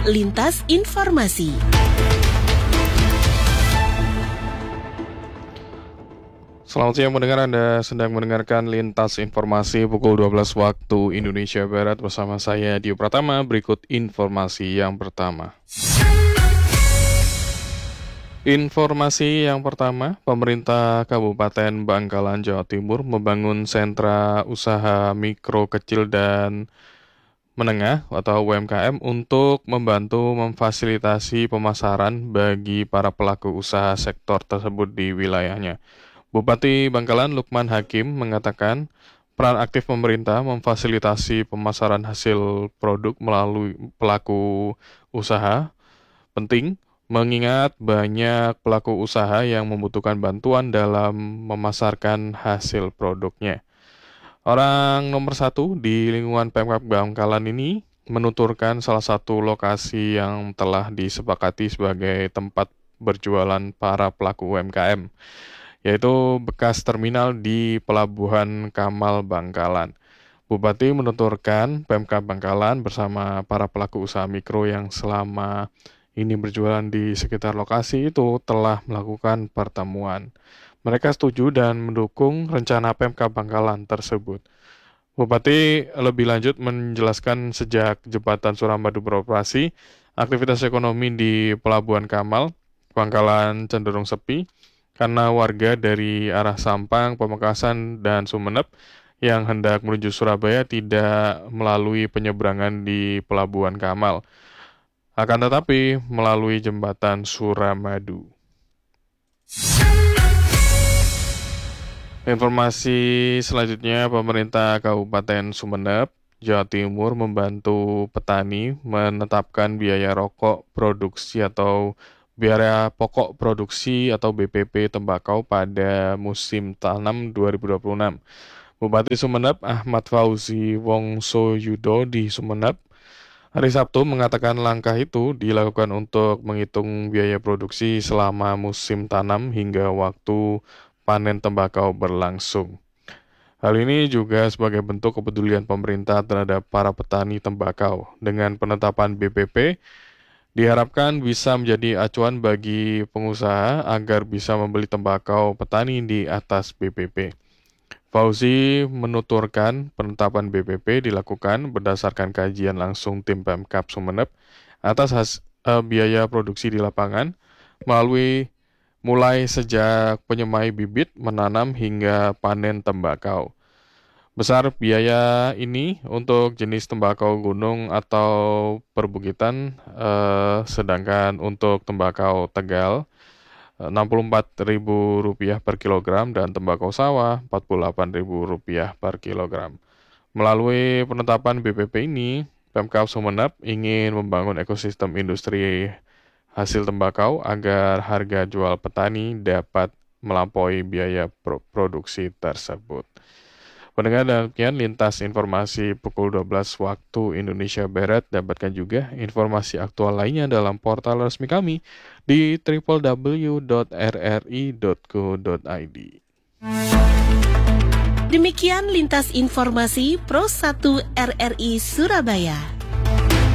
Lintas Informasi. Selamat siang pendengar, Anda sedang mendengarkan Lintas Informasi pukul 12 waktu Indonesia Barat bersama saya Dio Pratama. Berikut informasi yang pertama. Informasi yang pertama, pemerintah Kabupaten Bangkalan, Jawa Timur membangun sentra usaha mikro, kecil, dan menengah atau UMKM untuk membantu memfasilitasi pemasaran bagi para pelaku usaha sektor tersebut di wilayahnya. Bupati Bangkalan Lukman Hakim mengatakan peran aktif pemerintah memfasilitasi pemasaran hasil produk melalui pelaku usaha penting, mengingat banyak pelaku usaha yang membutuhkan bantuan dalam memasarkan hasil produknya. Orang nomor satu di lingkungan Pemkab Bangkalan ini menuturkan salah satu lokasi yang telah disepakati sebagai tempat berjualan para pelaku UMKM, yaitu bekas terminal di Pelabuhan Kamal Bangkalan. Bupati menuturkan Pemkab Bangkalan bersama para pelaku usaha mikro yang selama ini berjualan di sekitar lokasi itu telah melakukan pertemuan. Mereka setuju dan mendukung rencana Pemkab Bangkalan tersebut. Bupati lebih lanjut menjelaskan sejak jembatan Suramadu beroperasi, aktivitas ekonomi di Pelabuhan Kamal Bangkalan cenderung sepi karena warga dari arah Sampang, Pamekasan, dan Sumeneb yang hendak menuju Surabaya tidak melalui penyeberangan di Pelabuhan Kamal, akan tetapi melalui jembatan Suramadu. Informasi selanjutnya, pemerintah Kabupaten Sumeneb, Jawa Timur membantu petani menetapkan biaya rokok produksi atau biaya pokok produksi atau BPP tembakau pada musim tanam 2026. Bupati Sumeneb Ahmad Fauzi Wongsoyudo di Sumeneb hari Sabtu mengatakan langkah itu dilakukan untuk menghitung biaya produksi selama musim tanam hingga waktu panen tembakau berlangsung. Hal ini juga sebagai bentuk kepedulian pemerintah terhadap para petani tembakau. Dengan penetapan BPP, diharapkan bisa menjadi acuan bagi pengusaha agar bisa membeli tembakau petani di atas BPP. Fauzi menuturkan penetapan BPP dilakukan berdasarkan kajian langsung tim Pemkab Sumeneb atas biaya produksi di lapangan mulai sejak penyemai bibit, menanam hingga panen tembakau. Besar biaya ini untuk jenis tembakau gunung atau perbukitan, sedangkan untuk tembakau Tegal Rp64.000 per kilogram dan tembakau sawah Rp48.000 per kilogram. Melalui penetapan BPP ini, Pemkab Sumeneb ingin membangun ekosistem industri hasil tembakau agar harga jual petani dapat melampaui biaya produksi tersebut. Pendengar, demikian Lintas Informasi pukul 12 waktu Indonesia Barat. Dapatkan juga informasi aktual lainnya dalam portal resmi kami di www.rri.co.id. Demikian Lintas Informasi Pro 1 RRI Surabaya.